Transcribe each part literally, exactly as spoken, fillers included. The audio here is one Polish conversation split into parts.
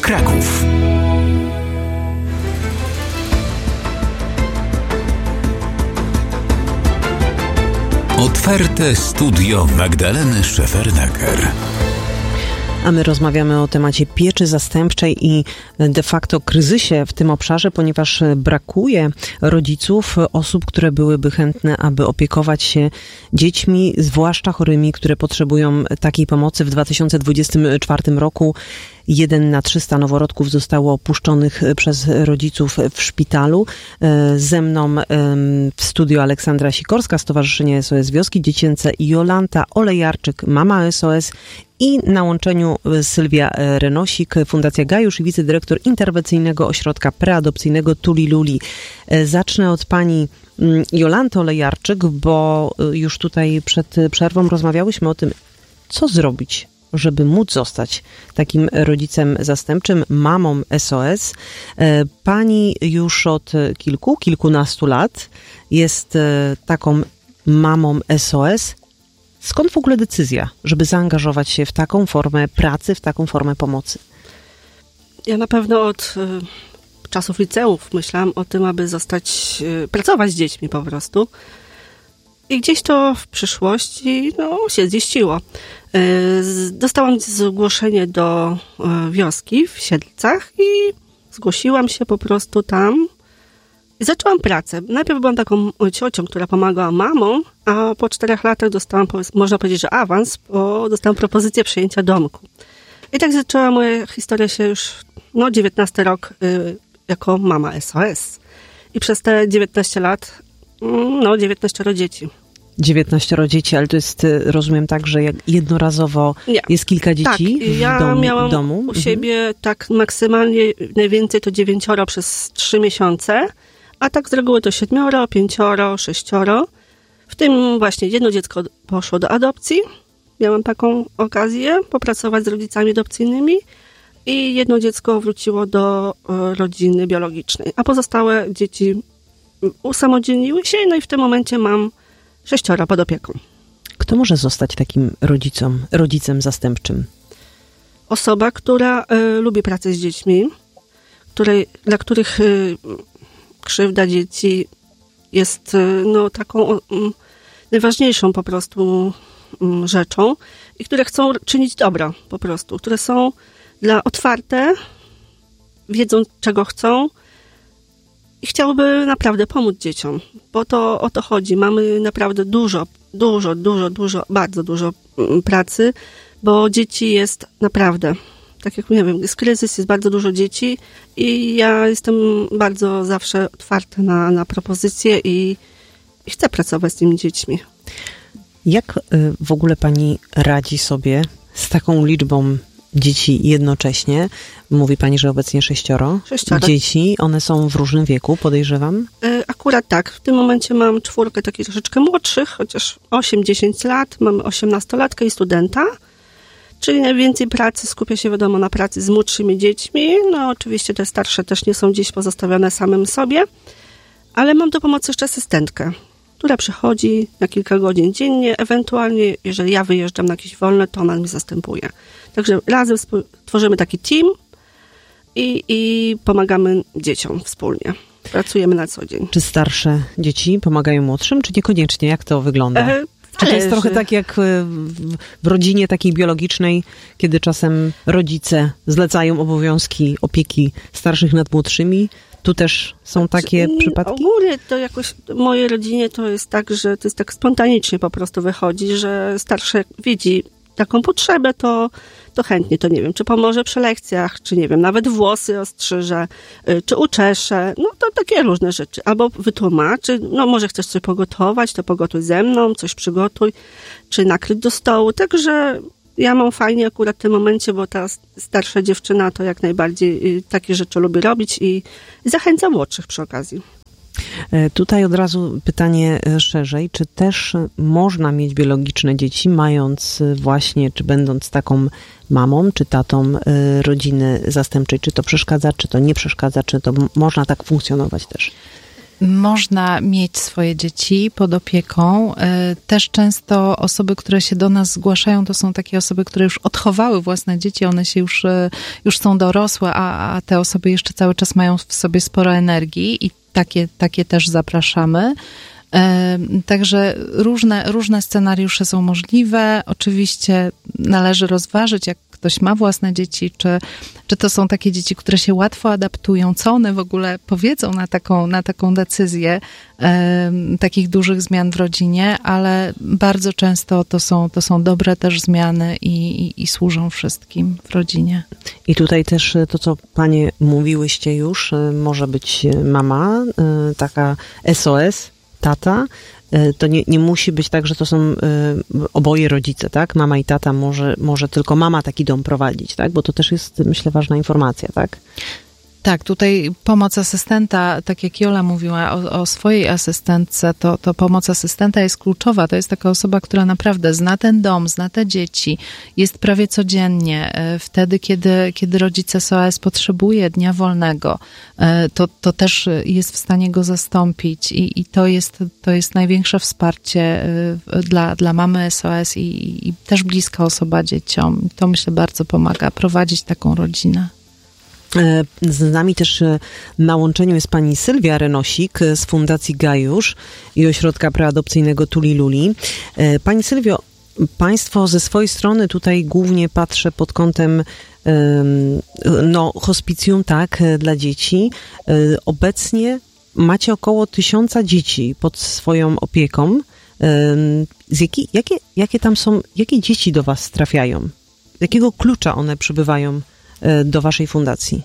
Kraków. Otwarte studio Magdaleny Szefernaker. A my rozmawiamy o temacie pieczy zastępczej i de facto kryzysie w tym obszarze, ponieważ brakuje rodziców, osób, które byłyby chętne, aby opiekować się dziećmi, zwłaszcza chorymi, które potrzebują takiej pomocy. W dwa tysiące dwudziestym czwartym roku jeden na trzysta noworodków zostało opuszczonych przez rodziców w szpitalu. Ze mną w studiu Aleksandra Sikorska, Stowarzyszenie S O S Wioski Dziecięce, i Jolanta Olejarczyk, mama S O S, i na łączeniu Sylwia Renosik, Fundacja Gajusz i wicedyrektor interwencyjnego ośrodka preadopcyjnego Tuli Luli. Zacznę od pani Jolanty Olejarczyk, bo już tutaj przed przerwą rozmawiałyśmy o tym, co zrobić, żeby móc zostać takim rodzicem zastępczym, mamą S O S. Pani już od kilku, kilkunastu lat jest taką mamą S O S. Skąd w ogóle decyzja, żeby zaangażować się w taką formę pracy, w taką formę pomocy? Ja na pewno od y, czasów liceów myślałam o tym, aby zostać, y, pracować z dziećmi po prostu. I gdzieś to w przyszłości no, się ziściło. Y, z, dostałam zgłoszenie do y, wioski w Siedlcach i zgłosiłam się po prostu tam. I zaczęłam pracę. Najpierw byłam taką ciocią, która pomagała mamom, a po czterech latach dostałam, można powiedzieć, że awans, bo dostałam propozycję przejęcia domku. I tak zaczęła moja historia się już, no, dziewiętnasty rok y, jako mama S O S. I przez te dziewiętnaście lat, no, dziewiętnaście dzieci. dziewiętnaście dzieci, ale to jest, rozumiem, tak, że jak jednorazowo Nie. jest kilka dzieci tak, w ja domu, miałam domu? u Mhm. siebie tak maksymalnie, najwięcej to dziewięcioro przez trzy miesiące, a tak z reguły to siedmioro, pięcioro, sześcioro. W tym właśnie jedno dziecko poszło do adopcji. Miałam taką okazję popracować z rodzicami adopcyjnymi i jedno dziecko wróciło do rodziny biologicznej, a pozostałe dzieci usamodzielniły się, no i w tym momencie mam sześcioro pod opieką. Kto może zostać takim rodzicom, rodzicem zastępczym? Osoba, która y, lubi pracę z dziećmi, której, dla których y, krzywda dzieci jest y, no, taką y, najważniejszą po prostu y, rzeczą i które chcą czynić dobro po prostu, które są dla otwarte, wiedzą czego chcą i chciałyby naprawdę pomóc dzieciom, bo to o to chodzi. Mamy naprawdę dużo, dużo, dużo, dużo, bardzo dużo pracy, bo dzieci jest naprawdę, tak jak nie wiem, jest kryzys, jest bardzo dużo dzieci i ja jestem bardzo zawsze otwarta na, na propozycje i, i chcę pracować z tymi dziećmi. Jak w ogóle pani radzi sobie z taką liczbą dzieci jednocześnie? Mówi pani, że obecnie sześcioro. Sześcioro. Dzieci, one są w różnym wieku, podejrzewam? Akurat tak. W tym momencie mam czwórkę takich troszeczkę młodszych, chociaż osiem dziesięć lat. Mam osiemnastolatkę i studenta. Czyli najwięcej pracy skupia się, wiadomo, na pracy z młodszymi dziećmi. No oczywiście te starsze też nie są gdzieś pozostawione samym sobie. Ale mam do pomocy jeszcze asystentkę, która przychodzi na kilka godzin dziennie. Ewentualnie, jeżeli ja wyjeżdżam na jakieś wolne, to ona mi zastępuje. Także razem tworzymy taki team i, i pomagamy dzieciom wspólnie. Pracujemy na co dzień. Czy starsze dzieci pomagają młodszym, czy niekoniecznie? Jak to wygląda? E, Czy to jest trochę tak jak w, w rodzinie takiej biologicznej, kiedy czasem rodzice zlecają obowiązki opieki starszych nad młodszymi? Tu też są takie przypadki? Ogólnie to jakoś w mojej rodzinie to jest tak, że to jest tak spontanicznie po prostu wychodzi, że starszy widzi taką potrzebę, to, to chętnie, to nie wiem, czy pomoże przy lekcjach, czy nie wiem, nawet włosy ostrzyże, czy uczesze, no to takie różne rzeczy. Albo wytłumaczy, no może chcesz coś pogotować, to pogotuj ze mną, coś przygotuj, czy nakryć do stołu. Także ja mam fajnie akurat w tym momencie, bo ta starsza dziewczyna to jak najbardziej takie rzeczy lubi robić i zachęca młodszych przy okazji. Tutaj od razu pytanie szerzej. Czy też można mieć biologiczne dzieci, mając właśnie, czy będąc taką mamą, czy tatą rodziny zastępczej? Czy to przeszkadza, czy to nie przeszkadza, czy to można tak funkcjonować też? można mieć swoje dzieci pod opieką. Też często osoby, które się do nas zgłaszają, to są takie osoby, które już odchowały własne dzieci, one się już, już są dorosłe, a, a te osoby jeszcze cały czas mają w sobie sporo energii i takie, takie też zapraszamy. Także różne, różne scenariusze są możliwe. Oczywiście należy rozważyć, jak ktoś ma własne dzieci, czy, czy to są takie dzieci, które się łatwo adaptują, co one w ogóle powiedzą na taką, na taką decyzję e, takich dużych zmian w rodzinie, ale bardzo często to są, to są dobre też zmiany i, i, i służą wszystkim w rodzinie. I tutaj też to, co panie mówiłyście już, może być mama, taka S O S, tata. To nie, nie musi być tak, że to są y, oboje rodzice, tak? Mama i tata, może, może tylko mama taki dom prowadzić, tak? Bo to też jest, myślę, ważna informacja, tak? Tak, tutaj pomoc asystenta, tak jak Jola mówiła o, o swojej asystentce, to, to pomoc asystenta jest kluczowa. To jest taka osoba, która naprawdę zna ten dom, zna te dzieci, jest prawie codziennie. Wtedy, kiedy, kiedy rodzic S O S potrzebuje dnia wolnego, to, to też jest w stanie go zastąpić i, i to jest, to jest największe wsparcie dla, dla mamy S O S i, i też bliska osoba dzieciom. To, myślę, bardzo pomaga prowadzić taką rodzinę. Z nami też na łączeniu jest pani Sylwia Renosik z Fundacji Gajusz i Ośrodka Preadopcyjnego Tuli Luli. Pani Sylwio, państwo ze swojej strony tutaj głównie patrzę pod kątem no, hospicjum, tak, dla dzieci. Obecnie macie około tysiąca dzieci pod swoją opieką. Z jaki, jakie, jakie tam są, jakie dzieci do was trafiają? Z jakiego klucza one przybywają do waszej fundacji?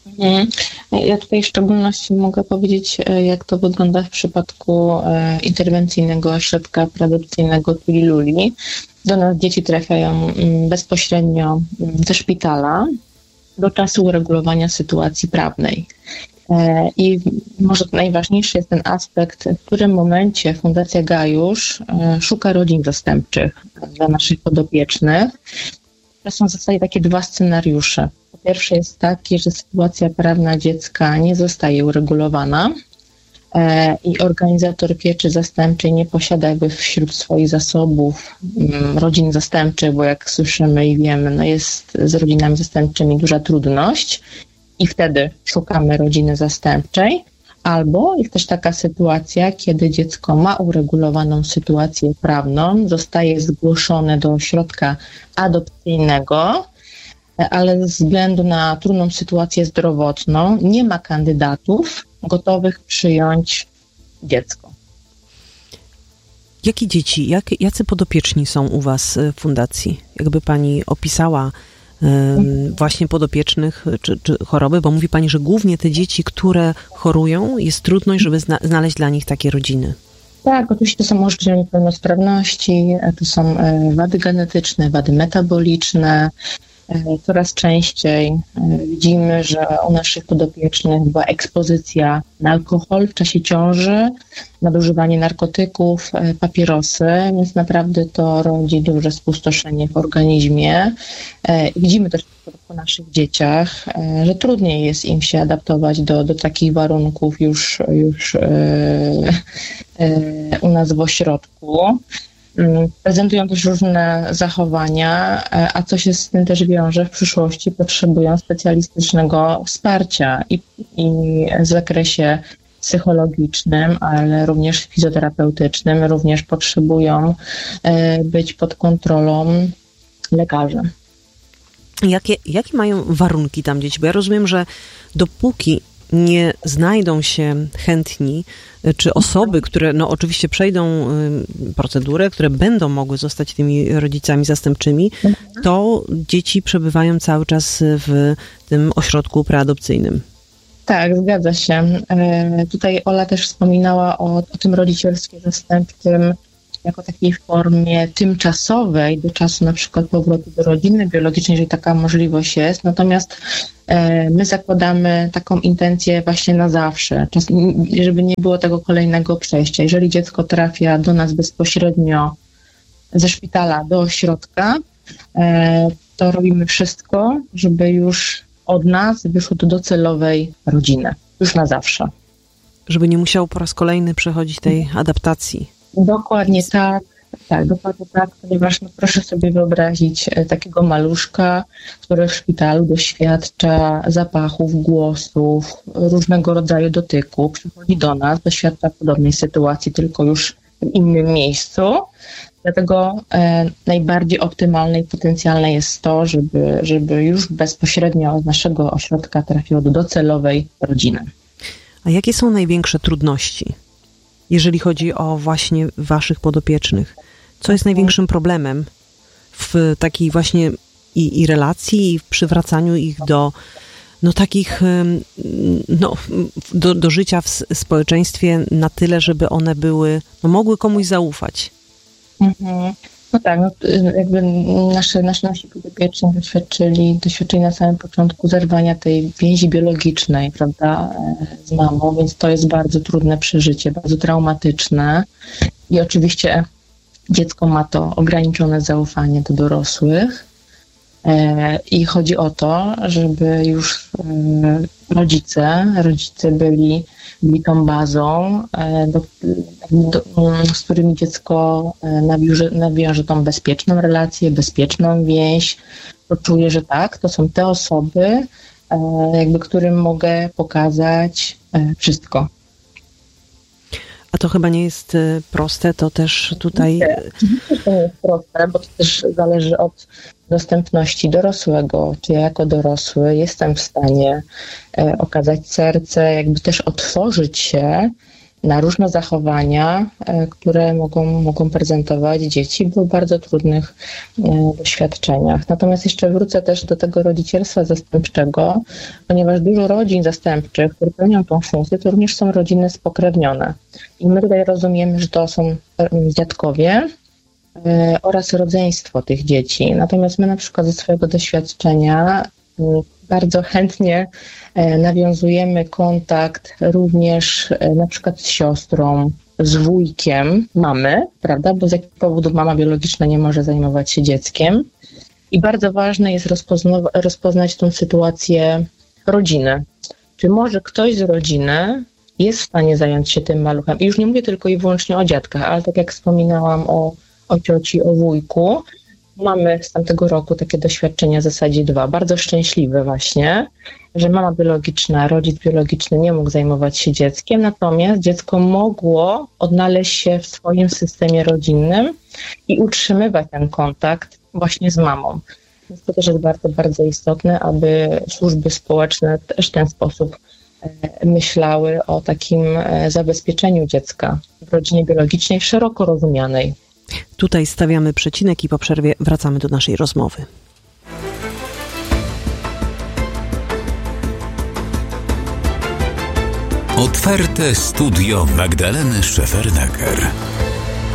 Ja tutaj w szczególności mogę powiedzieć, jak to wygląda w przypadku interwencyjnego ośrodka preadopcyjnego Tuli Luli. Do nas dzieci trafiają bezpośrednio ze szpitala do czasu uregulowania sytuacji prawnej. I może najważniejszy jest ten aspekt, w którym momencie Fundacja Gajusz szuka rodzin zastępczych dla naszych podopiecznych. To są w zasadzie takie dwa scenariusze. Po pierwsze jest taki, że sytuacja prawna dziecka nie zostaje uregulowana e, i organizator pieczy zastępczej nie posiada jakby wśród swoich zasobów m, rodzin zastępczych, bo jak słyszymy i wiemy, no jest z rodzinami zastępczymi duża trudność i wtedy szukamy rodziny zastępczej. Albo jest też taka sytuacja, kiedy dziecko ma uregulowaną sytuację prawną, zostaje zgłoszone do ośrodka adopcyjnego, ale ze względu na trudną sytuację zdrowotną nie ma kandydatów gotowych przyjąć dziecko. Jakie dzieci, jak, jacy podopieczni są u was w fundacji? Jakby pani opisała właśnie podopiecznych czy, czy choroby, bo mówi pani, że głównie te dzieci, które chorują, jest trudność, żeby zna- znaleźć dla nich takie rodziny. Tak, oczywiście to są możliwe niepełnosprawności, to są wady genetyczne, wady metaboliczne. Coraz częściej widzimy, że u naszych podopiecznych była ekspozycja na alkohol w czasie ciąży, nadużywanie narkotyków, papierosy, więc naprawdę to rodzi duże spustoszenie w organizmie. Widzimy też po naszych dzieciach, że trudniej jest im się adaptować do, do takich warunków już, już u nas w ośrodku. Prezentują też różne zachowania, a co się z tym też wiąże, w przyszłości potrzebują specjalistycznego wsparcia i, i w zakresie psychologicznym, ale również fizjoterapeutycznym, również potrzebują być pod kontrolą lekarzy. Jakie, jakie mają warunki tam dzieci? Bo ja rozumiem, że dopóki nie znajdą się chętni, czy osoby, które no oczywiście przejdą procedurę, które będą mogły zostać tymi rodzicami zastępczymi, to dzieci przebywają cały czas w tym ośrodku preadopcyjnym. Tak, zgadza się. Tutaj Ola też wspominała o, o tym rodzicielstwie zastępczym jako takiej formie tymczasowej do czasu na przykład powrotu do rodziny biologicznej, jeżeli taka możliwość jest. Natomiast e, my zakładamy taką intencję właśnie na zawsze, czas, żeby nie było tego kolejnego przejścia. Jeżeli dziecko trafia do nas bezpośrednio ze szpitala do ośrodka, e, to robimy wszystko, żeby już od nas wyszło do docelowej rodziny, już na zawsze. Żeby nie musiał po raz kolejny przechodzić tej adaptacji. Dokładnie tak. Tak, dokładnie tak, ponieważ no proszę sobie wyobrazić takiego maluszka, który w szpitalu doświadcza zapachów, głosów, różnego rodzaju dotyku, przychodzi do nas, doświadcza podobnej sytuacji, tylko już w innym miejscu. Dlatego e, najbardziej optymalne i potencjalne jest to, żeby, żeby już bezpośrednio z naszego ośrodka trafiło do docelowej rodziny. A jakie są największe trudności, jeżeli chodzi o właśnie waszych podopiecznych? Co jest największym problemem w takiej właśnie i, i relacji, i w przywracaniu ich do no takich, no, do, do życia w społeczeństwie na tyle, żeby one były, no mogły komuś zaufać? Mhm. No tak, no, jakby nasze, nasze nasi podopieczni doświadczyli, doświadczyli na samym początku zerwania tej więzi biologicznej, prawda, z mamą, więc to jest bardzo trudne przeżycie, bardzo traumatyczne i oczywiście dziecko ma to ograniczone zaufanie do dorosłych i chodzi o to, żeby już rodzice, rodzice byli, byli tą bazą, do, do, z którymi dziecko nawiąże, nawiąże tą bezpieczną relację, bezpieczną więź, poczuje, że tak, to są te osoby, jakby którym mogę pokazać wszystko. A to chyba nie jest proste, to też tutaj... Nie, to nie jest proste, bo to też zależy od dostępności dorosłego. Czy ja jako dorosły jestem w stanie e, okazać serce, jakby też otworzyć się na różne zachowania, e, które mogą, mogą prezentować dzieci w bardzo trudnych e, doświadczeniach. Natomiast jeszcze wrócę też do tego rodzicielstwa zastępczego, ponieważ dużo rodzin zastępczych, które pełnią tą funkcję, to również są rodziny spokrewnione. I my tutaj rozumiemy, że to są dziadkowie e, oraz rodzeństwo tych dzieci. Natomiast my na przykład ze swojego doświadczenia e, bardzo chętnie nawiązujemy kontakt również na przykład z siostrą, z wujkiem mamy, prawda, bo z jakiego powodu mama biologiczna nie może zajmować się dzieckiem. I bardzo ważne jest rozpozna- rozpoznać tą sytuację rodziny. Czy może ktoś z rodziny jest w stanie zająć się tym maluchem? I już nie mówię tylko i wyłącznie o dziadkach, ale tak jak wspominałam o, o cioci, o wujku, mamy z tamtego roku takie doświadczenia w zasadzie dwa, bardzo szczęśliwe właśnie, że mama biologiczna, rodzic biologiczny nie mógł zajmować się dzieckiem, natomiast dziecko mogło odnaleźć się w swoim systemie rodzinnym i utrzymywać ten kontakt właśnie z mamą. Więc to też jest bardzo, bardzo istotne, aby służby społeczne też w ten sposób myślały o takim zabezpieczeniu dziecka w rodzinie biologicznej szeroko rozumianej. Tutaj stawiamy przecinek i po przerwie wracamy do naszej rozmowy. Otwarte studio Magdaleny Szefernaker.